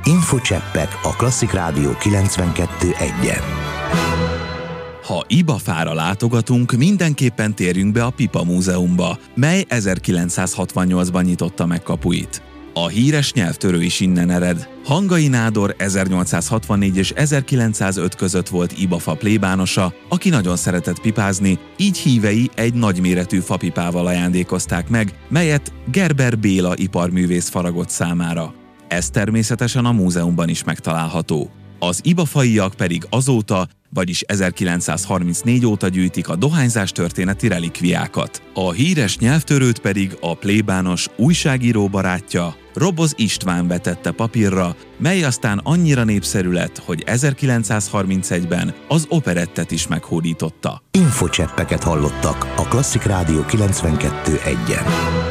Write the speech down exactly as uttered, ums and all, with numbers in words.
Infocseppek a Klasszik Rádió kilencvenkettő egyen. Ha Ibafára látogatunk, mindenképpen térjünk be a Pipa Múzeumba, mely ezerkilencszázhatvannyolcban nyitotta meg kapuit. A híres nyelvtörő is innen ered. Hangai Nádor ezernyolcszázhatvannégy és ezerkilencszázöt között volt Ibafa plébánosa, aki nagyon szeretett pipázni, így hívei egy nagyméretű fapipával ajándékozták meg, melyet Gerber Béla iparművész faragott számára. Ez természetesen a múzeumban is megtalálható. Az ibafaiak pedig azóta, vagyis ezerkilencszázharmincnégy óta gyűjtik a dohányzás történeti relikviákat. A híres nyelvtörőt pedig a plébános újságíró barátja, Roboz István vetette papírra, mely aztán annyira népszerű lett, hogy ezerkilencszázharmincegyben az operettet is meghódította. Infocseppeket hallottak a Klasszik Rádió kilencvenkettő egyen.